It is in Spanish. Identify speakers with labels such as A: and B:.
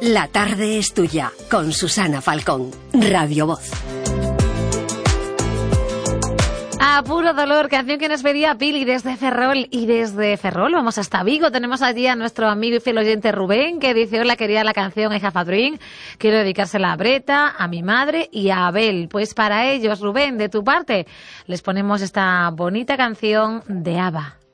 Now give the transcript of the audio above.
A: La tarde es tuya, con Susana Falcón, Radio Voz.
B: A puro dolor, canción que nos pedía Pili desde Ferrol. Y desde Ferrol vamos hasta Vigo. Tenemos allí a nuestro amigo y fiel oyente Rubén, que dice: hola, quería la canción I Have a Dream. Quiero dedicársela a Breta, a mi madre y a Abel. Pues para ellos, Rubén, de tu parte, les ponemos esta bonita canción de ABBA.